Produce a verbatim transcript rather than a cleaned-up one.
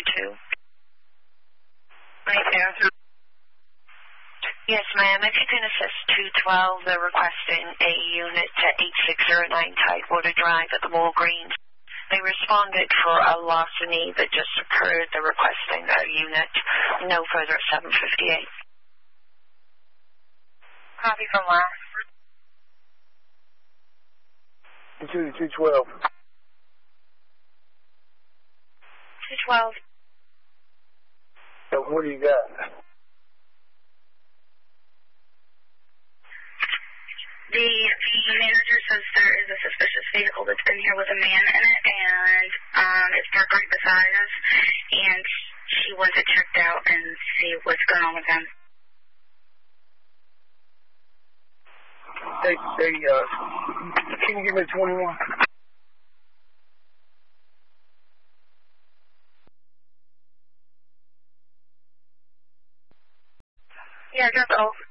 you to? Right there. Yes, ma'am. If you can assist two twelve, they're requesting a unit to eight six zero nine Tidewater Drive at the Walgreens. They responded for a larceny that just occurred. They're requesting a unit no further at seven fifty-eight. Copy from last. two two twelve. two twelve. So what do you got? The, the manager says there is a suspicious vehicle that's been here with a man in it, and um, it's parked right beside us, and she wants it checked out and see what's going on with him. They, they, uh, can you give me twenty-one? Yeah, just off.